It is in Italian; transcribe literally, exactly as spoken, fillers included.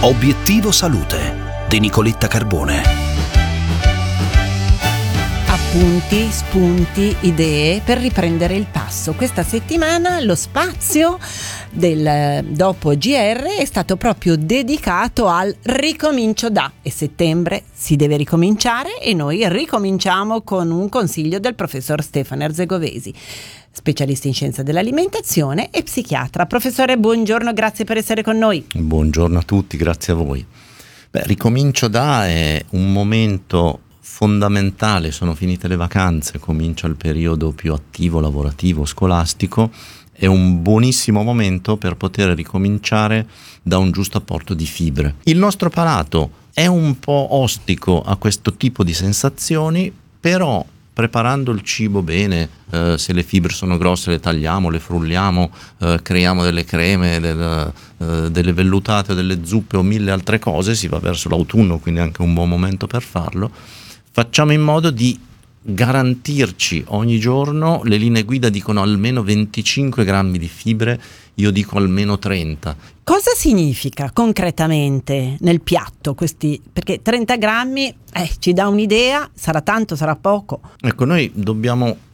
Obiettivo Salute di Nicoletta Carbone. Appunti, spunti, idee per riprendere il passo. Questa settimana lo spazio del dopo G R è stato proprio dedicato al ricomincio da, e settembre si deve ricominciare e noi ricominciamo con un consiglio del professor Stefano Erzegovesi, specialista in scienza dell'alimentazione e psichiatra. Professore, buongiorno, grazie per essere con noi. Buongiorno a tutti, grazie a voi. Beh, ricomincio da è un momento fondamentale, sono finite le vacanze, comincia il periodo più attivo, lavorativo, scolastico, è un buonissimo momento per poter ricominciare da un giusto apporto di fibre. Il nostro palato è un po' ostico a questo tipo di sensazioni, però preparando il cibo bene, eh, se le fibre sono grosse le tagliamo, le frulliamo, eh, creiamo delle creme, del, eh, delle vellutate, delle zuppe o mille altre cose, si va verso l'autunno, quindi è anche un buon momento per farlo. Facciamo in modo di garantirci ogni giorno, le linee guida dicono almeno venticinque grammi di fibre, io dico almeno trenta. Cosa significa concretamente nel piatto questi? Perché trenta grammi eh, ci dà un'idea, sarà tanto, sarà poco. Ecco, noi dobbiamo